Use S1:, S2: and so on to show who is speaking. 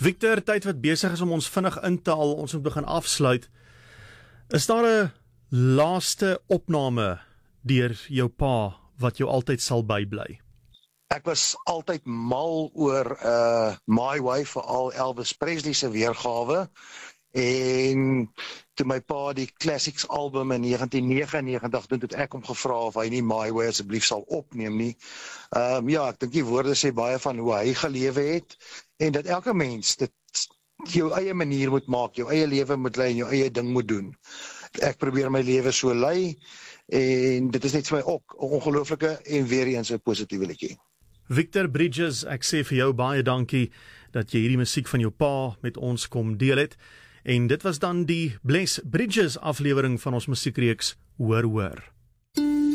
S1: Victor, tyd wat besig is om ons vinnig in te haal, ons moet begin afsluit. Is daar 'n laaste opname deur jou pa wat jou altyd sal bybly?
S2: Ek was altyd mal oor My Way, veral Elvis Presley se weergawe. En toe my pa die Classics album in 1999 doen, het ek hom gevra of hy nie My Way asseblief sal opneem nie. Ja, ek dink die woorde sê baie van hoe hy gelewe het, en dat elke mens dit jou eie manier moet maak, jou eie lewe moet lei en jou eie ding moet doen. Ek probeer my lewe so lei, en dit is net vir my ook 'n ongelooflike en weer eens 'n positiewe liedjie.
S1: Victor Bridges, ek sê vir jou baie dankie dat jy hierdie musiek van jou pa met ons kom deel het. En dit was dan die Bless Bridges aflewering van ons musiekreeks Hoor Hoor.